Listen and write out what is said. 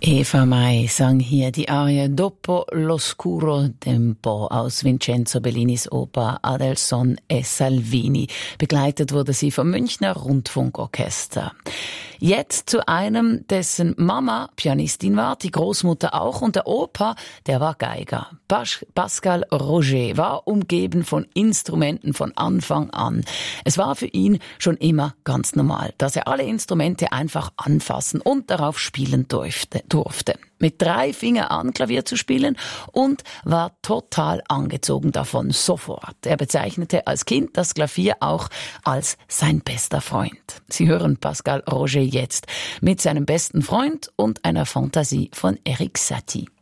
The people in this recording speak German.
Eva Mai sang hier die Arie Dopo l'oscuro tempo aus Vincenzo Bellinis Oper Adelson e Salvini. Begleitet wurde sie vom Münchner Rundfunkorchester. Jetzt zu einem, dessen Mama Pianistin war, die Großmutter auch, und der Opa, der war Geiger. Pascal Roger war umgeben von Instrumenten von Anfang an. Es war für ihn schon immer ganz normal, dass er alle Instrumente einfach anfassen und darauf spielen durfte. Mit 3 Fingern an Klavier zu spielen und war total angezogen davon, sofort. Er bezeichnete als Kind das Klavier auch als sein bester Freund. Sie hören Pascal Roger jetzt mit seinem besten Freund und einer Fantasie von Erik Satie.